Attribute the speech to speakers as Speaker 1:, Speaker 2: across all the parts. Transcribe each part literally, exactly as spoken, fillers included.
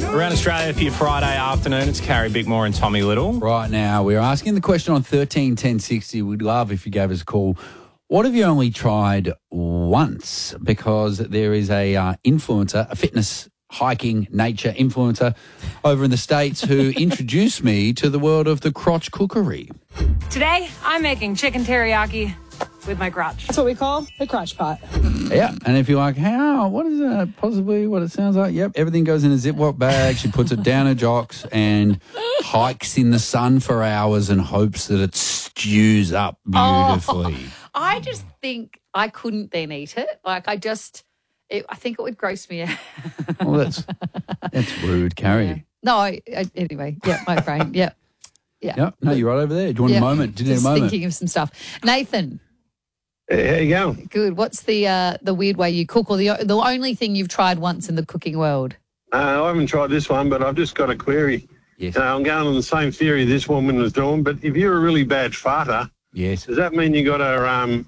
Speaker 1: Around Australia for your Friday afternoon, it's Carrie Bickmore and Tommy Little.
Speaker 2: Right now, we're asking the question on thirteen ten sixty. We'd love if you gave us a call. What have you only tried once? Because there is a uh, influencer, a fitness, hiking, nature influencer over in the States who introduced me to the world of the crotch cookery.
Speaker 3: Today, I'm making chicken teriyaki with my crotch.
Speaker 4: That's what we call the crotch pot.
Speaker 2: Yeah, and if you're like, how, what is that possibly what it sounds like? Yep, everything goes in a Ziploc bag. She puts it down her jocks and hikes in the sun for hours and hopes that it stews up beautifully.
Speaker 5: Oh, I just think I couldn't then eat it. Like, I just, it, I think it would gross me out.
Speaker 2: Well, that's that's rude, Carrie.
Speaker 5: Yeah. No, I, I, anyway, yeah, my brain, yeah. Yeah.
Speaker 2: Yeah, no, you're right over there. Do you want
Speaker 5: yeah.
Speaker 2: a moment? Do you need
Speaker 5: just
Speaker 2: a moment?
Speaker 5: thinking of some stuff. Nathan.
Speaker 6: Hey, how you going?
Speaker 5: Good. What's the uh, the weird way you cook, or the the only thing you've tried once in the cooking world?
Speaker 6: Uh, I haven't tried this one, but I've just got a query.
Speaker 2: Yes.
Speaker 6: Uh, I'm going on the same theory this woman was doing, but if you're a really bad farter,
Speaker 2: Yes.
Speaker 6: does that mean you got a um,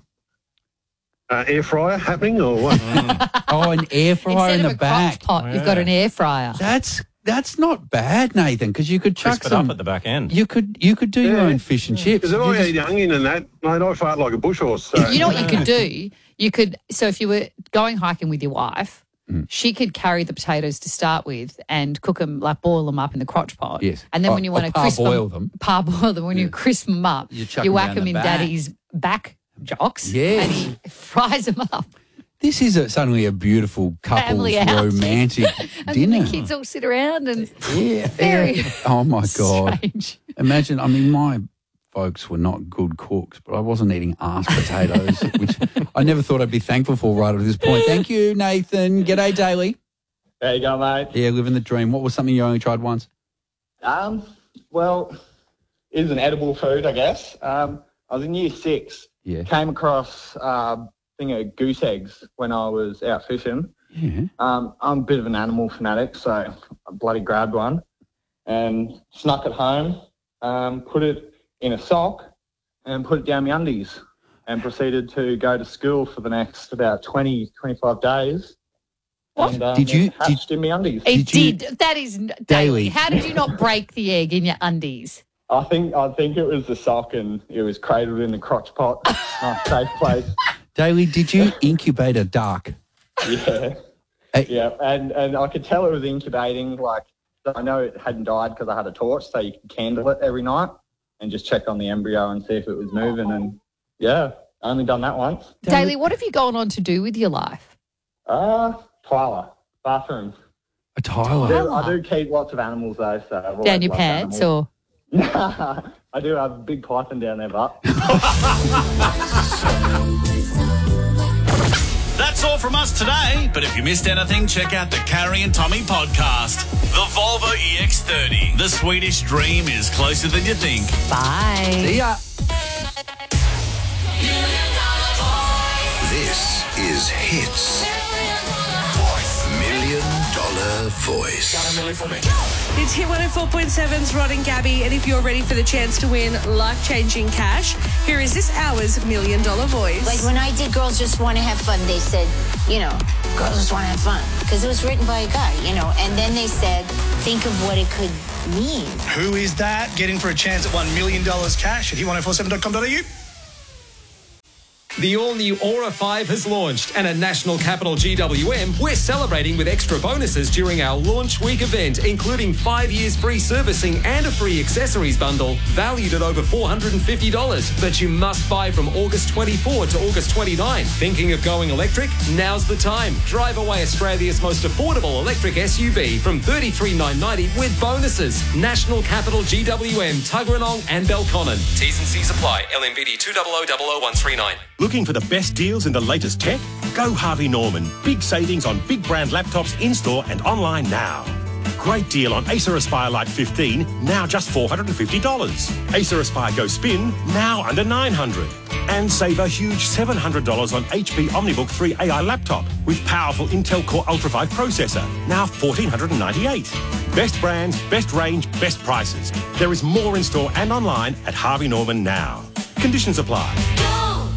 Speaker 6: uh, air fryer happening or what?
Speaker 2: Oh, an air fryer
Speaker 5: Instead
Speaker 2: in
Speaker 5: of
Speaker 2: the
Speaker 5: a
Speaker 2: back.
Speaker 5: crock pot, you've got an air fryer.
Speaker 2: That's that's not bad, Nathan, because you could chuck
Speaker 1: Crisp it
Speaker 2: some.
Speaker 1: up at the back end.
Speaker 2: You could you could do your
Speaker 6: Yeah.
Speaker 2: own fish and chips.
Speaker 6: Because if
Speaker 2: You
Speaker 6: I
Speaker 2: just-
Speaker 6: eat onion and that, mate, I fart like a bush horse. So.
Speaker 5: You know what you could do? You could, so if you were going hiking with your wife,
Speaker 2: Mm.
Speaker 5: she could carry the potatoes to start with and cook them, like boil them up in the crotch pot.
Speaker 2: Yes.
Speaker 5: And then
Speaker 2: Oh,
Speaker 5: when you want
Speaker 2: or
Speaker 5: to crisp
Speaker 2: parboil them.
Speaker 5: parboil them, when you
Speaker 2: Yeah.
Speaker 5: crisp them up,
Speaker 2: You
Speaker 5: you,
Speaker 2: chuck 'em
Speaker 5: whack
Speaker 2: down
Speaker 5: them
Speaker 2: the
Speaker 5: in
Speaker 2: back.
Speaker 5: Daddy's back jocks.
Speaker 2: Yes.
Speaker 5: And he fries them up.
Speaker 2: This is a, suddenly a beautiful couple's
Speaker 5: Family outing.
Speaker 2: romantic
Speaker 5: And
Speaker 2: dinner.
Speaker 5: then the kids all sit around and
Speaker 2: yeah,
Speaker 5: very
Speaker 2: yeah. Oh my god!
Speaker 5: strange.
Speaker 2: Imagine. I mean, my folks were not good cooks, but I wasn't eating ass potatoes, which I never thought I'd be thankful for right at this point. Thank you, Nathan. G'day, Daly.
Speaker 7: There you go, mate.
Speaker 2: Yeah, living the dream. What was something you only tried once?
Speaker 7: Um, well, it is an edible food, I guess. Um, I was in year six.
Speaker 2: Yeah.
Speaker 7: Came across uh, thing of goose eggs when I was out fishing.
Speaker 2: Yeah.
Speaker 7: Um, I'm a bit of an animal fanatic, so I bloody grabbed one and snuck it home, um, put it in a sock and put it down my undies and proceeded to go to school for the next about twenty, twenty-five days.
Speaker 5: What?
Speaker 7: And, um,
Speaker 2: Did you-
Speaker 7: it hatched
Speaker 2: did-
Speaker 7: in my undies.
Speaker 5: It
Speaker 2: Did you-
Speaker 5: did. That is
Speaker 2: Daily.
Speaker 5: daily. How did you not break the egg in your undies?
Speaker 7: I think I think it was the sock and it was cradled in the crotch pot. Nice safe place.
Speaker 2: Daly, did you incubate a duck?
Speaker 7: Yeah.
Speaker 2: Hey.
Speaker 7: Yeah, and, and I could tell it was incubating. Like, I know it hadn't died because I had a torch, so you could candle it every night and just check on the embryo and see if it was moving. And, yeah, only done that once.
Speaker 5: Daly, what have you gone on to do with your life?
Speaker 7: Uh, Tyler, bathroom.
Speaker 2: A Tyler.
Speaker 5: Tyler.
Speaker 7: I do keep lots of animals, though. So I've always
Speaker 5: Down your
Speaker 7: loved
Speaker 5: pants
Speaker 7: animals.
Speaker 5: or?
Speaker 7: I do have a big python down there, but...
Speaker 8: That's all from us today, but if you missed anything, check out the Carrie and Tommy podcast. The Volvo E X thirty. The Swedish dream is closer than you think.
Speaker 5: Bye.
Speaker 2: See ya.
Speaker 9: This is Hits. Million Dollar Voice.
Speaker 4: It's Hit one oh four point seven's Rod and Gabby, and if you're ready for the chance to win life-changing cash, here is this hour's Million Dollar Voice.
Speaker 10: Like when I did Girls Just Want to Have Fun, they said, you know, girls just want to have fun. Because it was written by a guy, you know. And then they said, think of what it could mean.
Speaker 11: Who is that? Get in for a chance at one million dollars cash at hit ten forty-seven dot com dot a u.
Speaker 12: The all-new Aura five has launched, and at National Capital G W M, we're celebrating with extra bonuses during our launch week event, including five years free servicing and a free accessories bundle valued at over four hundred fifty dollars that you must buy from August twenty-fourth to August twenty-ninth. Thinking of going electric? Now's the time. Drive away Australia's most affordable electric S U V from thirty-three thousand nine hundred ninety with bonuses. National Capital G W M, Tuggeranong and Belconnen. T's and C's apply. L M V D two zero zero zero zero one three nine.
Speaker 13: Looking for the best deals in the latest tech? Go Harvey Norman. Big savings on big brand laptops in-store and online now. Great deal on Acer Aspire Lite fifteen, now just four hundred fifty dollars. Acer Aspire Go Spin, now under nine hundred dollars. And save a huge seven hundred dollars on H P OmniBook three A I laptop with powerful Intel Core Ultra five processor, now one thousand four hundred ninety-eight dollars. Best brands, best range, best prices. There is more in store and online at Harvey Norman now. Conditions apply.
Speaker 10: Go!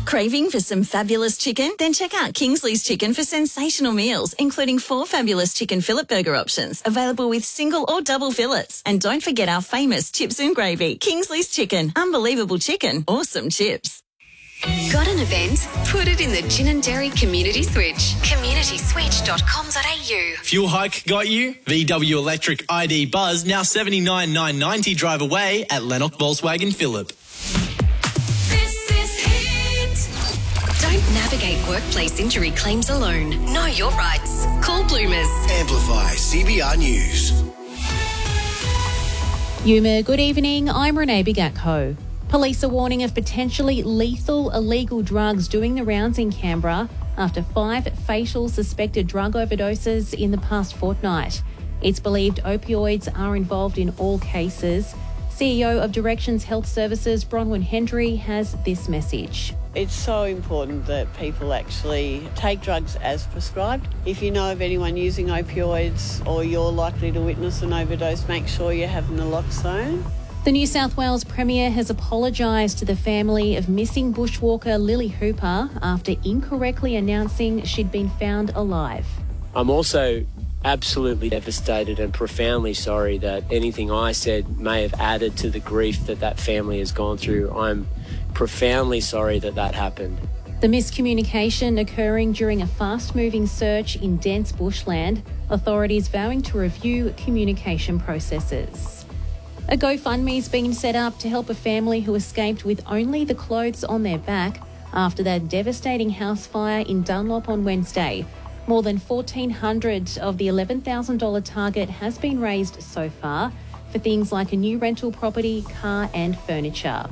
Speaker 14: Craving for some fabulous chicken? Then check out Kingsley's Chicken for sensational meals, including four fabulous chicken fillet burger options, available with single or double fillets. And don't forget our famous chips and gravy. Kingsley's Chicken. Unbelievable chicken. Awesome chips.
Speaker 15: Got an event? Put it in the Gin and Dairy Community Switch. community switch dot com dot a u.
Speaker 16: Fuel hike got you? V W Electric I D Buzz now seventy-nine thousand nine hundred ninety drive away at Lennox Volkswagen Phillip.
Speaker 15: This is Hit. Don't navigate workplace injury claims alone. Know your rights. Call Bloomers.
Speaker 9: Amplify C B R News.
Speaker 17: Yuma, good evening. I'm Renee Bigatko. Police are warning of potentially lethal illegal drugs doing the rounds in Canberra after five fatal suspected drug overdoses in the past fortnight. It's believed opioids are involved in all cases. C E O of Directions Health Services, Bronwyn Hendry, has this message.
Speaker 18: It's so important that people actually take drugs as prescribed. If you know of anyone using opioids or you're likely to witness an overdose, make sure you have naloxone.
Speaker 17: The New South Wales Premier has apologised to the family of missing bushwalker Lily Hooper after incorrectly announcing she'd been found alive.
Speaker 19: I'm also absolutely devastated and profoundly sorry that anything I said may have added to the grief that that family has gone through. I'm profoundly sorry that that happened.
Speaker 17: The miscommunication occurring during a fast-moving search in dense bushland, authorities vowing to review communication processes. A GoFundMe's been set up to help a family who escaped with only the clothes on their back after that devastating house fire in Dunlop on Wednesday. More than fourteen hundred of the eleven thousand dollars target has been raised so far for things like a new rental property, car and furniture.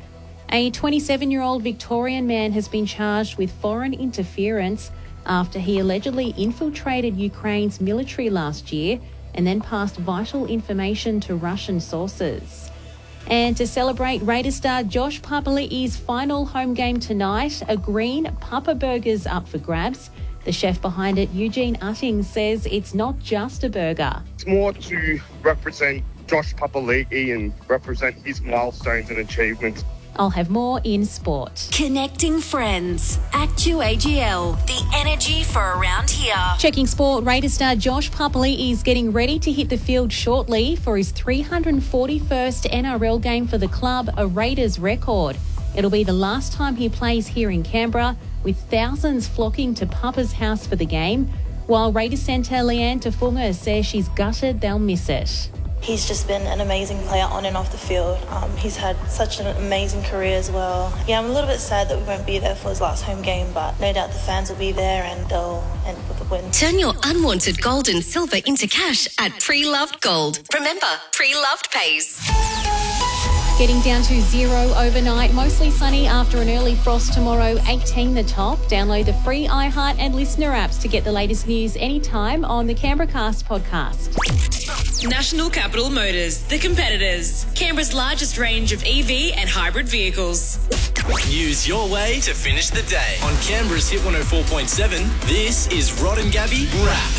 Speaker 17: A twenty-seven-year-old Victorian man has been charged with foreign interference after he allegedly infiltrated Ukraine's military last year and then passed vital information to Russian sources. And to celebrate Raiders star Josh Papali'i's final home game tonight, a green Papa Burger's up for grabs. The chef behind it, Eugene Utting, says it's not just a burger.
Speaker 20: It's more to represent Josh Papali'i and represent his milestones and achievements.
Speaker 17: I'll have more in sport.
Speaker 15: Connecting friends. Actu A G L. The energy for around here.
Speaker 17: Checking sport, Raiders star Josh Papali'i is getting ready to hit the field shortly for his three hundred forty-first N R L game for the club, a Raiders record. It'll be the last time he plays here in Canberra, with thousands flocking to Papa's house for the game, while Raiders centre Leanne Tafunga says she's gutted they'll miss it.
Speaker 21: He's just been an amazing player on and off the field. Um, he's had such an amazing career as well. Yeah, I'm a little bit sad that we won't be there for his last home game, but no doubt the fans will be there and they'll end with a win.
Speaker 15: Turn your unwanted gold and silver into cash at Pre-Loved Gold. Remember, Pre-Loved pays.
Speaker 17: Getting down to zero overnight, mostly sunny after an early frost tomorrow, eighteen the top. Download the free iHeart and Listener apps to get the latest news anytime on the Canberra Cast podcast.
Speaker 22: National Capital Motors, the competitors. Canberra's largest range of E V and hybrid vehicles.
Speaker 16: News your way to finish the day. On Canberra's Hit one oh four point seven, this is Rod and Gabby Wrap.